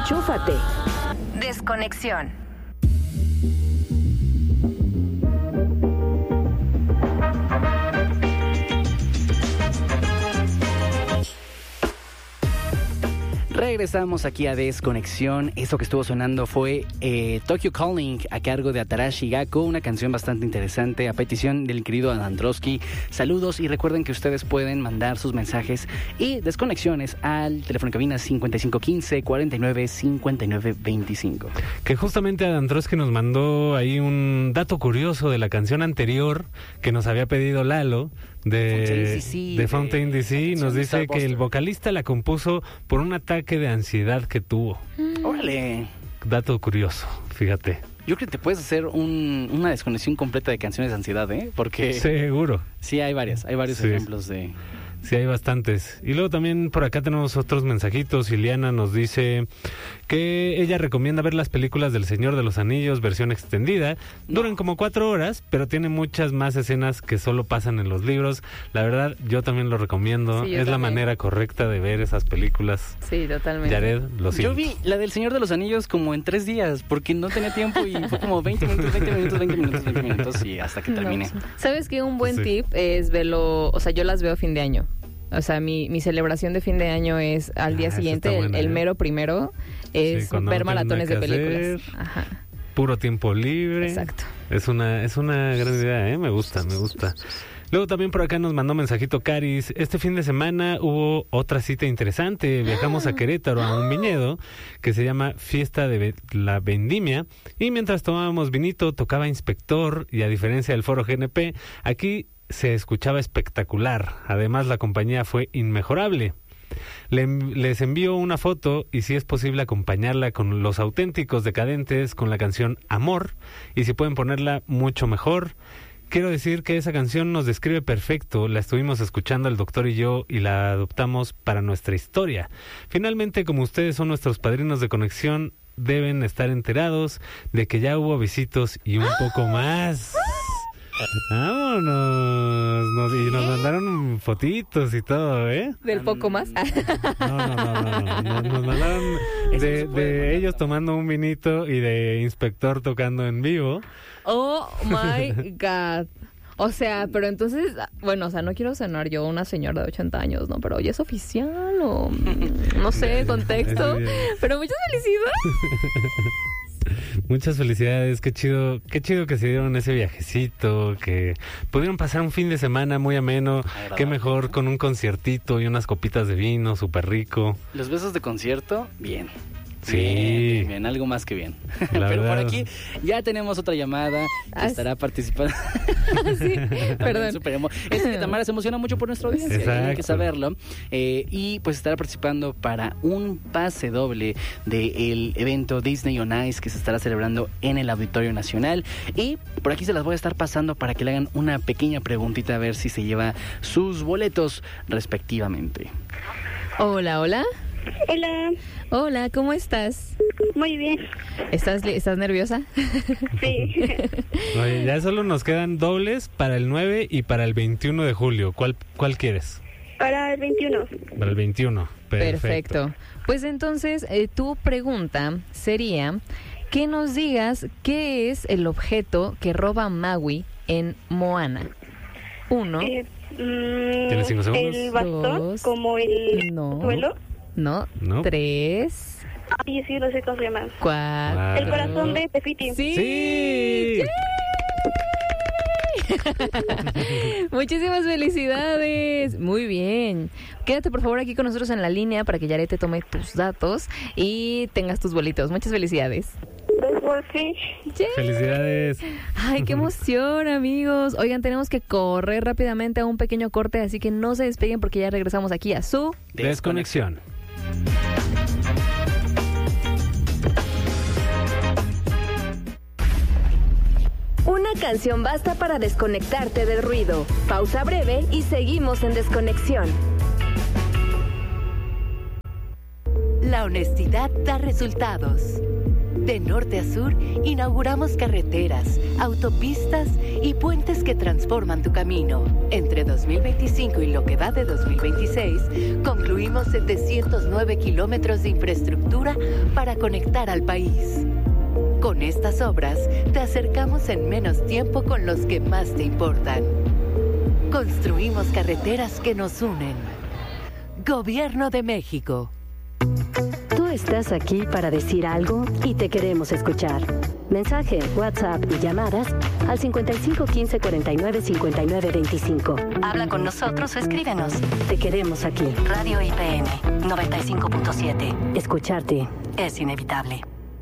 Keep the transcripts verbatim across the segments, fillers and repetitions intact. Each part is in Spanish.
Enchúfate. Desconexión. Regresamos aquí a Desconexión. Eso que estuvo sonando fue eh, Tokyo Calling a cargo de Atarashi Gakko, una canción bastante interesante a petición del querido Androsky. Saludos y recuerden que ustedes pueden mandar sus mensajes y desconexiones al teléfono de cabina cincuenta y cinco quince, cuarenta y nueve, cincuenta y nueve veinticinco. Que justamente Androsky nos mandó ahí un dato curioso de la canción anterior que nos había pedido Lalo. De, de Fountain D C, nos dice que el vocalista la compuso por un ataque de ansiedad que tuvo. Mm. ¡Órale! Dato curioso, fíjate. Yo creo que te puedes hacer un, una desconexión completa de canciones de ansiedad, ¿eh? Porque... Seguro. Sí, hay varias, hay varios sí. ejemplos de... Sí, hay bastantes. Y luego también por acá tenemos otros mensajitos. Ileana nos dice que ella recomienda ver las películas del Señor de los Anillos, versión extendida. Duran como cuatro horas, pero tiene muchas más escenas que solo pasan en los libros. La verdad, yo también lo recomiendo. Sí, es también. la manera correcta de ver esas películas. Sí, totalmente. Yared, lo siento. Yo vi la del Señor de los Anillos como en tres días, porque no tenía tiempo y fue como veinte minutos, veinte minutos, veinte minutos, veinte minutos y hasta que terminé. No. ¿Sabes qué? Un buen Sí. tip es verlo, o sea, yo las veo a fin de año. O sea, mi, mi celebración de fin de año es al día Ah, esa siguiente, está el, buena, el ¿eh? mero primero, es Sí, cuando ver no tienen maratones de nada que películas. hacer. Ajá. Puro tiempo libre. Exacto. Es una, es una gran idea, ¿eh? Me gusta, me gusta. Luego también por acá nos mandó mensajito Caris. Este fin de semana hubo otra cita interesante. Viajamos a Querétaro a un viñedo que se llama Fiesta de Be- la Vendimia. Y mientras tomábamos vinito, tocaba Inspector. Y a diferencia del Foro G N P, aquí se escuchaba espectacular. Además, la compañía fue inmejorable. Le, les envío una foto y si es posible acompañarla con Los Auténticos Decadentes con la canción Amor. Y si pueden ponerla, mucho mejor. Quiero decir que esa canción nos describe perfecto, la estuvimos escuchando el doctor y yo y la adoptamos para nuestra historia. Finalmente, como ustedes son nuestros padrinos de conexión, deben estar enterados de que ya hubo besitos y un poco más. Vámonos. Nos, y nos mandaron fotitos y todo, ¿eh? ¿Del poco más? No, no, no, no, no. Nos, nos mandaron de, de ellos tomando un vinito y de Inspector tocando en vivo. Oh my God. O sea, pero entonces, bueno, o sea, no quiero sonar yo una señora de ochenta años, ¿no? Pero ya es oficial o no sé, contexto. Pero muchas felicidades. Muchas felicidades, qué chido, qué chido que se dieron ese viajecito, que pudieron pasar un fin de semana muy ameno, Agradable. Qué mejor con un conciertito y unas copitas de vino, súper rico. Los besos de concierto, bien. Sí. Bien, bien, bien, algo más que bien. La Pero verdad. por aquí ya tenemos otra llamada que Ah, estará participando. Sí, perdón. Super emo- es que Tamara se emociona mucho por nuestra audiencia, y hay que Exacto. saberlo. Eh, y pues estará participando para un pase doble del evento Disney on Ice que se estará celebrando en el Auditorio Nacional. Y por aquí se las voy a estar pasando para que le hagan una pequeña preguntita a ver si se lleva sus boletos respectivamente. Hola, hola. Hola, Hola, ¿cómo estás? muy bien. ¿Estás, li- ¿estás nerviosa? Sí. Oye, ya solo nos quedan dobles para el nueve y para el veintiuno de julio. ¿Cuál, cuál quieres? Para el veintiuno. Para el veintiuno. Perfecto. Perfecto. Pues entonces, eh, tu pregunta sería que nos digas qué es el objeto que roba Maui en Moana. Uno, Eh, mm, ¿Tienes cinco segundos? El bastón, Dos. como el No. suelo. no, No. tres, Ay, sí, no sé cómo se llama. cuatro. Claro. El corazón de Tefiti. Sí. ¡Sí! Muchísimas felicidades. Muy bien. Quédate por favor aquí con nosotros en la línea para que Yaret te tome tus datos y tengas tus bolitos. Muchas felicidades. Pues por fin. ¡Yay! Felicidades. Ay, qué emoción, amigos. Oigan, tenemos que correr rápidamente a un pequeño corte, así que no se despeguen porque ya regresamos aquí a su... Desconexión. Una canción basta para desconectarte del ruido. Pausa breve y seguimos en Desconexión. La honestidad da resultados. De norte a sur, inauguramos carreteras, autopistas y puentes que transforman tu camino. Entre dos mil veinticinco y lo que va de dos mil veintiséis, concluimos setecientos nueve kilómetros de infraestructura para conectar al país. Con estas obras, te acercamos en menos tiempo con los que más te importan. Construimos carreteras que nos unen. Gobierno de México. Tú estás aquí para decir algo y te queremos escuchar. Mensaje, WhatsApp y llamadas al cincuenta y cinco quince cuarenta y nueve cincuenta y nueve veinticinco. Habla con nosotros o escríbenos. Te queremos aquí. Radio I P N noventa y cinco punto siete. Escucharte Es inevitable.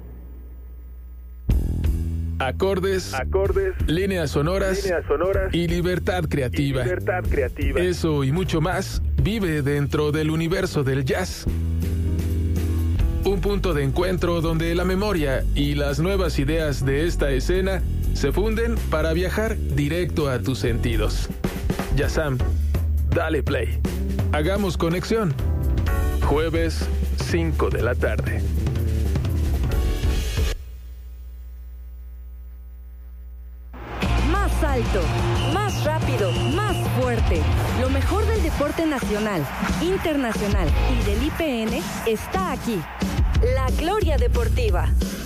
Acordes, Acordes, líneas sonoras, líneas sonoras y libertad creativa. y libertad creativa. Eso y mucho más vive dentro del universo del jazz. Un punto de encuentro donde la memoria y las nuevas ideas de esta escena se funden para viajar directo a tus sentidos. Yassam, dale play. Hagamos conexión. Jueves, cinco de la tarde. Más alto, más rápido, más fuerte. Lo mejor del deporte nacional, internacional y del I P N está aquí. La Gloria Deportiva.